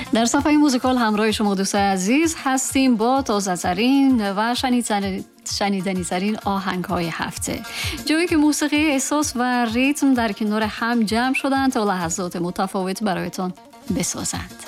در صفحه موزیکال همراه شما دوستان عزیز هستیم با تازه‌ترین و شنیدنی‌ترین آهنگ‌های هفته، جایی که موسیقی، احساس و ریتم در کنار هم جمع شدند تا لحظات متفاوت برایتان بسازند.